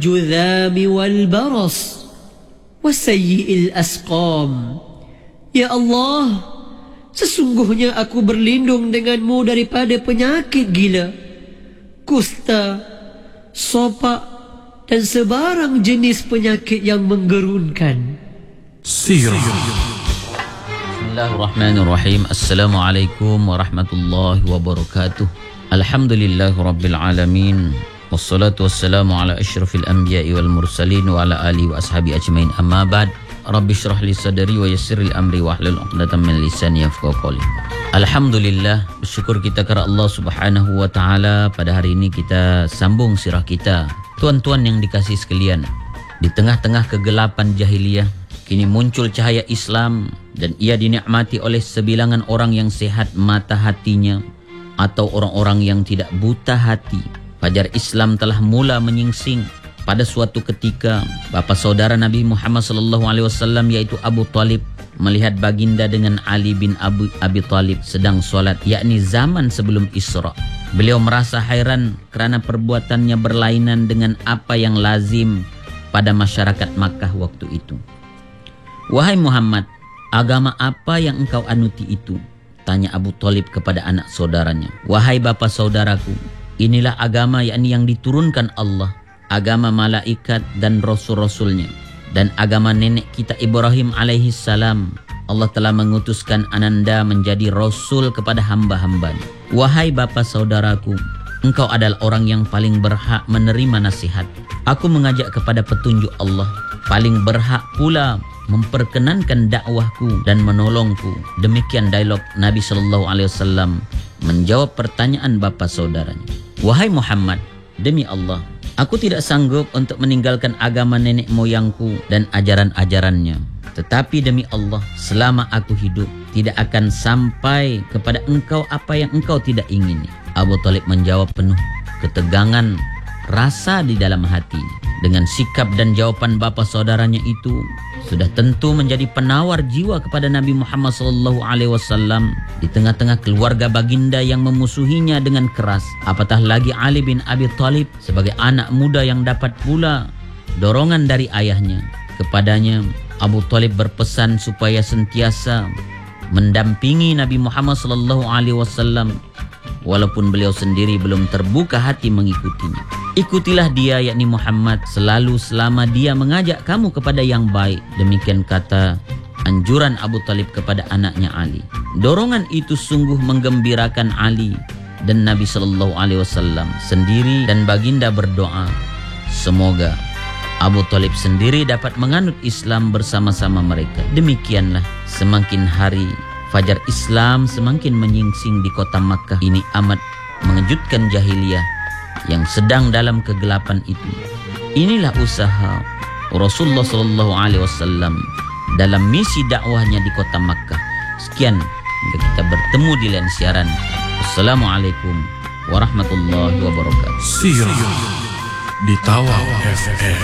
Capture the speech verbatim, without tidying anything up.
الجذام والبرص وسيء الأسقام. Ya Allah, sesungguhnya aku berlindung denganmu daripada penyakit gila, kusta, sopak, dan sebarang jenis penyakit yang menggerunkan. Sirah. Bismillahirrahmanirrahim. Assalamualaikum warahmatullahi wabarakatuh. Alhamdulillahi rabbil alamin. Wassalatu wassalamu ala asyrafil anbiya'i wal mursalin wa ala alihi wa ashabi ajmain, amma ba'd. Rabbi syrah li sadri wa yassiril amri wa hlul 'uqdatam min lisani yafqahu qawli. Alhamdulillah, bersyukur kita kepada Allah Subhanahu wa taala. Pada hari ini kita sambung sirah kita. Tuan-tuan yang dikasihi sekalian, di tengah-tengah kegelapan jahiliyah kini muncul cahaya Islam, dan ia dinikmati oleh sebilangan orang yang sehat mata hatinya atau orang-orang yang tidak buta hati. Fajar Islam telah mula menyingsing. Pada suatu ketika, bapa saudara Nabi Muhammad sallallahu alaihi wasallam yaitu Abu Talib melihat baginda dengan Ali bin Abu Abi Talib sedang solat, yakni zaman sebelum Isra. Beliau merasa hairan kerana perbuatannya berlainan dengan apa yang lazim pada masyarakat Makkah waktu itu. "Wahai Muhammad, agama apa yang engkau anuti itu?" tanya Abu Talib kepada anak saudaranya. "Wahai bapa saudaraku, inilah agama yakni yang diturunkan Allah, agama malaikat dan rasul-rasulnya, dan agama nenek kita Ibrahim alaihi salam. Allah telah mengutuskan ananda menjadi rasul kepada hamba-hambanya. Wahai bapa saudaraku, engkau adalah orang yang paling berhak menerima nasihat. Aku mengajak kepada petunjuk Allah, paling berhak pula memperkenankan dakwahku dan menolongku." Demikian dialog Nabi sallallahu alaihi wasallam menjawab pertanyaan bapa saudaranya. "Wahai Muhammad, demi Allah, aku tidak sanggup untuk meninggalkan agama nenek moyangku dan ajaran-ajarannya. Tetapi demi Allah, selama aku hidup, tidak akan sampai kepada engkau apa yang engkau tidak ingini." Abu Talib menjawab penuh ketegangan rasa di dalam hatinya. Dengan sikap dan jawaban bapa saudaranya itu sudah tentu menjadi penawar jiwa kepada Nabi Muhammad sallallahu alaihi wasallam di tengah-tengah keluarga baginda yang memusuhinya dengan keras. Apatah lagi Ali bin Abi Talib sebagai anak muda yang dapat pula dorongan dari ayahnya kepadanya. Abu Talib berpesan supaya sentiasa mendampingi Nabi Muhammad sallallahu alaihi wasallam walaupun beliau sendiri belum terbuka hati mengikutinya. "Ikutilah dia, yakni Muhammad, selalu selama dia mengajak kamu kepada yang baik." Demikian kata anjuran Abu Talib kepada anaknya Ali. Dorongan itu sungguh menggembirakan Ali, dan Nabi sallallahu alaihi wasallam sendiri dan baginda berdoa semoga Abu Talib sendiri dapat menganut Islam bersama-sama mereka. Demikianlah semakin hari fajar Islam semakin menyingsing di kota Makkah. Ini amat mengejutkan jahiliyah yang sedang dalam kegelapan itu. Inilah usaha Rasulullah sallallahu alaihi wasallam dalam misi dakwahnya di kota Makkah. Sekian, hingga kita bertemu di lain siaran. Assalamualaikum warahmatullahi wabarakatuh. Sirah di Tawau F M.